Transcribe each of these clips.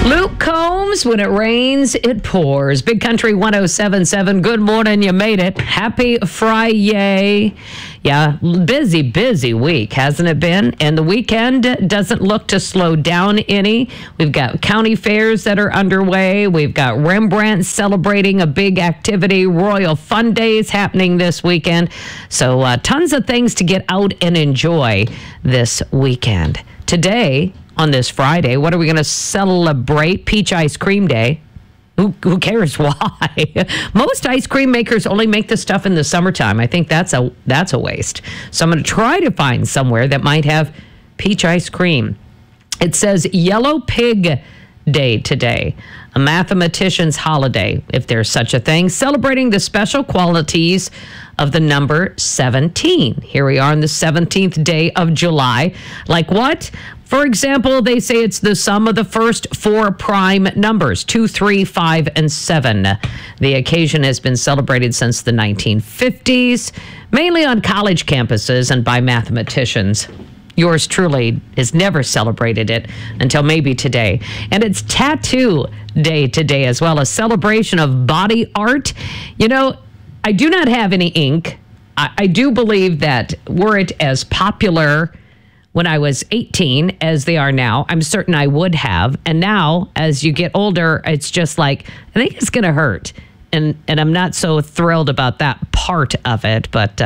Luke Combs, when it rains, it pours. Big Country 107.7. Good morning. You made it. Happy Friday. Yeah, busy week, hasn't it been? And the weekend doesn't look to slow down any. We've got county fairs that are underway. We've got Rembrandt celebrating a big activity. Royal Fun Days happening this weekend. So tons of things to get out and enjoy this weekend. Today, on this Friday, what are we going to celebrate? Peach Ice Cream Day. Who cares why? Most ice cream makers only make this stuff in the summertime. I think that's a waste. So I'm going to try to find somewhere that might have peach ice cream. It says Yellow Pig Day today, a mathematician's holiday, if there's such a thing, celebrating the special qualities of the number 17. Here we are on the 17th day of July. Like what? For example, they say it's the sum of the first four prime numbers, 2, 3, 5, and 7. The occasion has been celebrated since the 1950s, mainly on college campuses and by mathematicians. Yours truly has never celebrated it until maybe today. And it's Tattoo Day today as well, a celebration of body art. You know, I do not have any ink. I do believe that were it as popular when I was 18 as they are now, I'm certain I would have. And now, as you get older, it's just like, I think it's going to hurt. And I'm not so thrilled about that part of it. But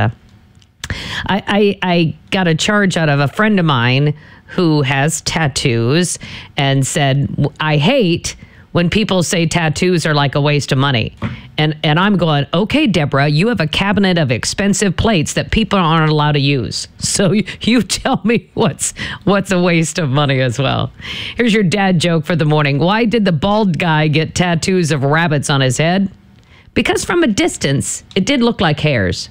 I got a charge out of a friend of mine who has tattoos and said, I hate when people say tattoos are like a waste of money. And I'm going, okay, Deborah, you have a cabinet of expensive plates that people aren't allowed to use. So you tell me what's a waste of money as well. Here's your dad joke for the morning. Why did the bald guy get tattoos of rabbits on his head? Because from a distance, it did look like hairs.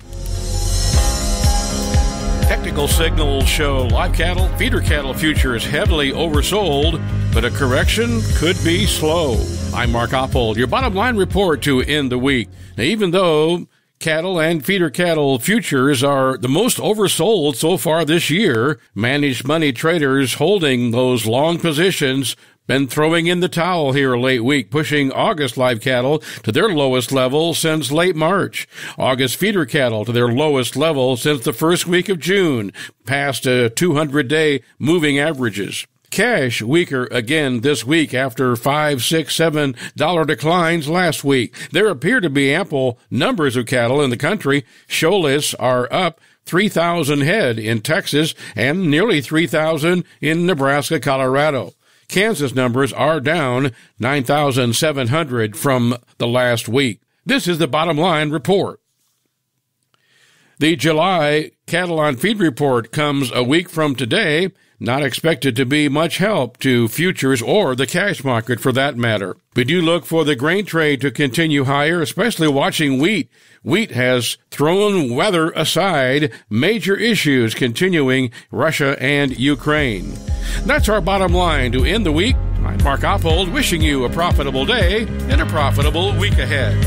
Technical signals show live cattle, feeder cattle futures heavily oversold, but a correction could be slow. I'm Mark Oppold, your bottom line report to end the week. Now, even though cattle and feeder cattle futures are the most oversold so far this year, managed money traders holding those long positions been throwing in the towel here late week, pushing August live cattle to their lowest level since late March. August feeder cattle to their lowest level since the first week of June, past 200-day moving averages. Cash weaker again this week after $5, $6, $7 declines last week. There appear to be ample numbers of cattle in the country. Show lists are up 3,000 head in Texas and nearly 3,000 in Nebraska, Colorado. Kansas numbers are down 9,700 from the last week. This is the bottom line report. The July cattle on feed report comes a week from today, not expected to be much help to futures or the cash market for that matter. We do look for the grain trade to continue higher, especially watching wheat. Wheat has thrown weather aside, major issues continuing Russia and Ukraine. That's our bottom line to end the week. I'm Mark Oppold, wishing you a profitable day and a profitable week ahead.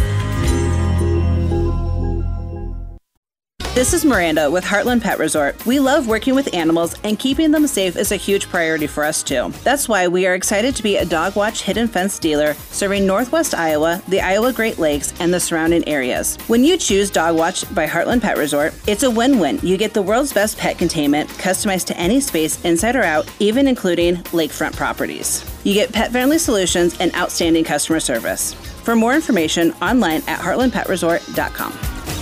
This is Miranda with Heartland Pet Resort. We love working with animals, and keeping them safe is a huge priority for us too. That's why we are excited to be a Dog Watch Hidden Fence dealer serving Northwest Iowa, the Iowa Great Lakes, and the surrounding areas. When you choose Dog Watch by Heartland Pet Resort, it's a win-win. You get the world's best pet containment, customized to any space inside or out, even including lakefront properties. You get pet-friendly solutions and outstanding customer service. For more information, online at heartlandpetresort.com.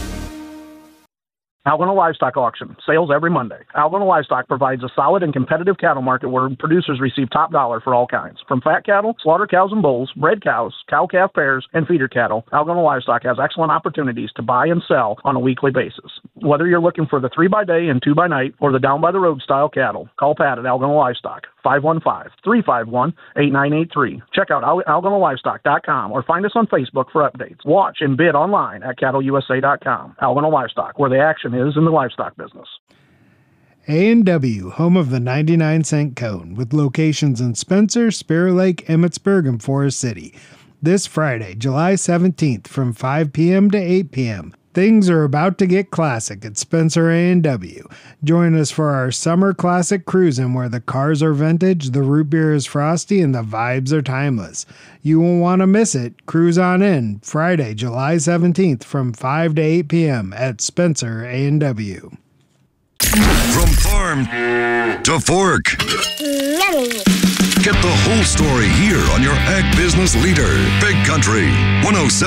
Algona Livestock Auction, sales every Monday. Algona Livestock provides a solid and competitive cattle market where producers receive top dollar for all kinds. From fat cattle, slaughter cows and bulls, bred cows, cow-calf pairs, and feeder cattle, Algona Livestock has excellent opportunities to buy and sell on a weekly basis. Whether you're looking for the 3x-day and 2x-night or the down-by-the-road style cattle, call Pat at Algona Livestock, 515-351-8983. Check out algonalivestock.com or find us on Facebook for updates. Watch and bid online at cattleusa.com. Algona Livestock, where the action is in the livestock business. A&W, home of the 99-cent cone, with locations in Spencer, Spirit Lake, Emmitsburg, and Forest City. This Friday, July 17th from 5 p.m. to 8 p.m. Things are about to get classic at Spencer A&W. Join us for our summer classic cruising where the cars are vintage, the root beer is frosty, and the vibes are timeless. You won't want to miss it. Cruise on in Friday, July 17th from 5 to 8 p.m. at Spencer A&W. From farm to fork. Get the whole story here on your Ag Business Leader, Big Country 107.